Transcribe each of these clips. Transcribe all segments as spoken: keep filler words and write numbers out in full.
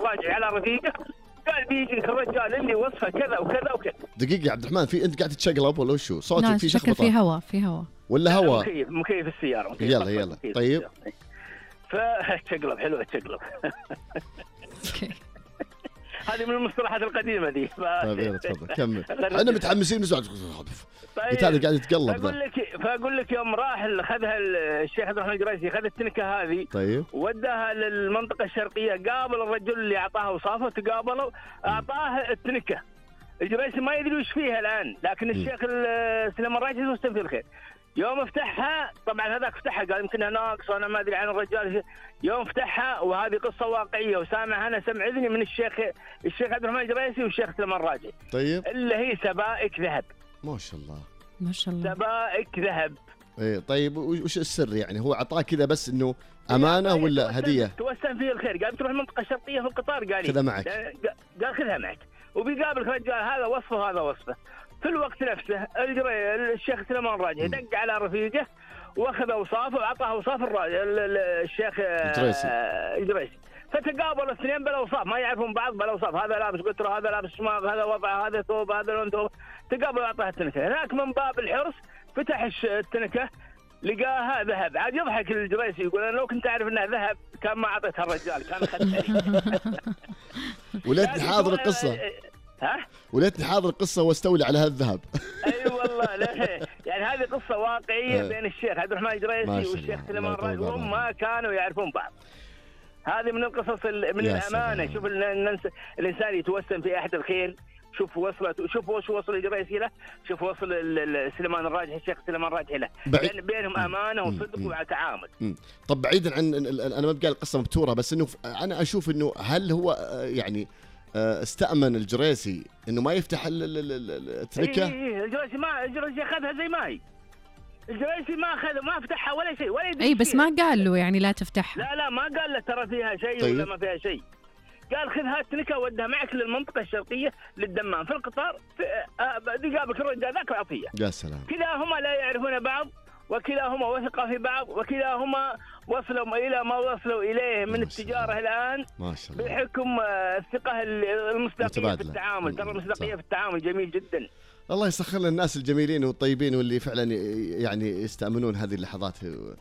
راجع على رفيقه قال بيجي الرجال اللي وصفه كذا وكذا وكذا. دقيقة يا عبد الرحمن، في أنت قاعد تشقلب ولا وشو؟ صوتك في شكل شخبطة. في هوا في هوا ولا هوا؟ مكيف مكيف السيارة. مكيف يلا يلا طيب. فتشقلب حلوة تشقلب. هذه من المصطلحات القديمة دي. طيب يلا تفضل كمل. أنا متحمسين نسمع. قلت هذا قاعد يتقلب. فأقول لك فأقول لك يوم راح خذها الشيخ عبد الرحمن الجريسي خذ التنكة هذه. طيب. وداها للمنطقة الشرقية قابل الرجل اللي أعطاها وصافه تقابلوا أعطاه التنكة. الجريسي ما يدري وش فيها الآن، لكن الشيخ سليمان راشد مستمر في الخير. يوم افتحها طبعا هذاك فتحها قال يمكنها ناقص وانا ما ادري عن الرجال. يوم فتحها وهذه قصه واقعيه وسامع انا سمع اذني من الشيخ الشيخ عبد الرحمن الجريسي والشيخ سليمان راجع. طيب. اللي هي سبائك ذهب. ما شاء الله ما شاء الله. سبائك ذهب. ايه طيب وش السر يعني؟ هو عطاه كذا بس انه امانه ولا هديه؟ توسم فيه الخير. قال بتروح المنطقه الشرقيه في القطار قال خذها معك. قال خذها معك وبيقابل رجال هذا وصفه هذا وصفه. في الوقت نفسه الشيخ سليمان راجع دق على رفيقه واخذ اوصافه واعطاه اوصاف الشيخ الجريسي. فتقابلوا الاثنين بالاوصاف ما يعرفون بعض بالاوصاف. هذا لابس قطره هذا لابس شماغ هذا وضع هذا ثوب هذا لون ثوب. تقابلوا واعطاه التنكه. هناك من باب الحرص فتح التنكه لقاها ذهب. عاد يضحك الجريسي يقول انا لو كنت اعرف انها ذهب كان ما اعطيتها الرجال كان اخذتها. وليتني حاضر القصه. ها؟ وليتني حاضر القصة واستولي على هالذهب. اي أيوة والله لا يعني هذه قصة واقعية بين الشيخ عبد الرحمن الجريسي والشيخ سليمان راجع وهم ما كانوا يعرفون بعض. هذه من القصص من الأمانة. شوف الإنسان يتوسم في أحد الخير. شوف وصلت شوف وش وصل الجريسي له. شوف وصل سليمان الراجحي الشيخ سليمان الراجحي له. يعني بينهم أمانة وصدق وتعامل. طب بعيدا عن أنا ما بقى القصة مبتورة بس إنه أنا أشوف إنه هل هو يعني استأمن الجريسي انه ما يفتح التركه؟ اي اي الجريسي ما الجريسي اخذها زي ما هي. الجريسي ما اخذ ما فتحها ولا شيء ولا اي بس ما قال له يعني لا تفتحها. لا لا ما قال له ترى فيها شيء. طيب. ولا ما فيها شيء. قال خذها التركه ودها معك للمنطقه الشرقيه للدمام في القطار قابلك الرجال ذاك العطيه. يا سلام. كلاهما لا يعرفون بعض وكلاهما وثقا في بعض وكلاهما وصلوا إلى ما وصلوا إليه من التجارة الآن ما شاء الله بحكم الثقة المصداقية في التعامل. ترى المصداقية في التعامل جميل جدا. الله يسخر لنا الناس الجميلين والطيبين واللي فعلا يعني يستأمنون هذه اللحظات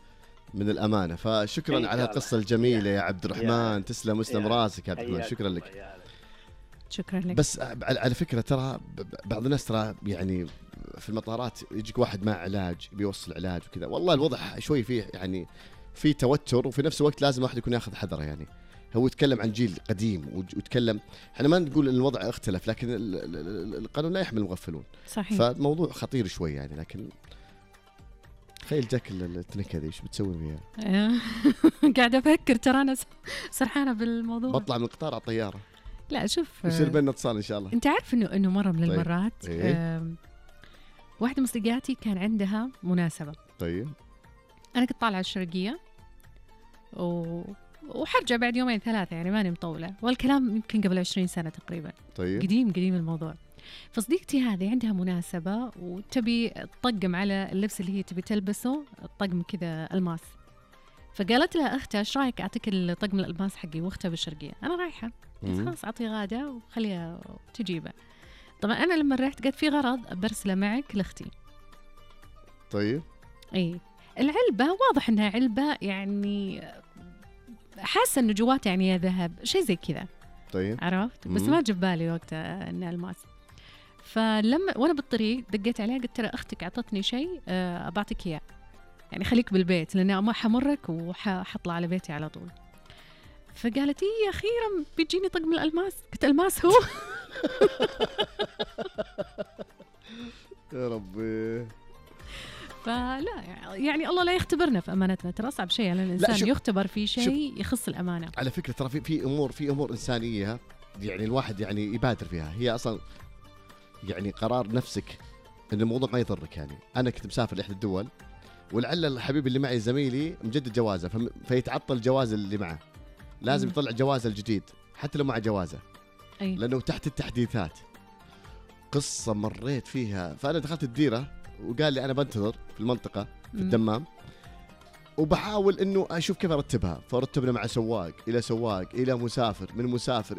من الأمانة. فشكرا على القصة الجميلة يا عبد الرحمن. تسلم وسلم راسك يا عبد الرحمن. شكرا لك. شكرا لك. بس على فكرة ترى بعض الناس ترى يعني في المطارات يجيك واحد مع علاج بيوصل علاج وكذا. والله الوضع شوي فيه يعني في توتر وفي نفس الوقت لازم واحد يكون ياخذ حذره. يعني هو يتكلم عن جيل قديم ويتكلم احنا ما نقول ان الوضع اختلف لكن القانون لا يحمل المغفلون. صحيح. فالموضوع خطير شوي يعني. لكن تخيل جاك التنكه ذي ايش بتسوي فيها؟ قاعده افكر ترى انا سرحانه بالموضوع. بطلع من القطار على الطياره. لا شوف يصير بيننا اتصال ان شاء الله. انت عارف انه انه مره من المرات طيب. إيه؟ واحده من صديقاتي كان عندها مناسبه. طيب. انا كنت طالعه الشرقيه و... وحرجع بعد يومين ثلاثه يعني ماني مطوله والكلام يمكن قبل عشرين سنه تقريبا. طيب. قديم قديم الموضوع. فصديقتي هذه عندها مناسبه وتبي تطقم على اللبس اللي هي تبي تلبسه طقم كذا الماس. فقالت لها اختها ايش رايك اعطيك الطقم الالماس حقي واختها بالشرقيه. انا رايحه خلاص اعطي غاده وخليها تجيبه. طبعا انا لما رحت قلت في غرض برسله معك لاختي. طيب. اي العلبه واضح انها علبه يعني حاسه انه جواتها يعني ذهب شيء زي كذا. طيب. عرفت بس ما جاب بالي وقتها انه الماس. فلما وانا بالطريق دقيت عليها قلت ترى اختك اعطتني شيء أه بعطيك اياه يعني خليك بالبيت لاني ما حمرك وحطلع على بيتي على طول. فقالت إيه أخيرا بيجيني طقم الألماس. قلت ألماس هو. يا ربي. فلا يعني الله لا يختبرنا في أمانتنا. ترى أصعب شيء على الإنسان يختبر في شيء يخص الأمانة. على فكرة ترى في في أمور في أمور إنسانية يعني الواحد يعني يبادر فيها. هي أصلا يعني قرار نفسك إن الموضوع ما يضرك. يعني أنا كنت مسافر لإحدى الدول ولعل الحبيب اللي معي زميلي مجدد جوازه فيتعطل الجواز اللي معه لازم م. يطلع جوازه الجديد حتى لو مع جوازه. أي. لأنه تحت التحديثات. قصة مريت فيها. فأنا دخلت الديرة وقال لي أنا بنتظر في المنطقة في م. الدمام وبحاول إنه أشوف كيف أرتبها. فرتبنا مع سواق إلى سواق إلى مسافر من مسافر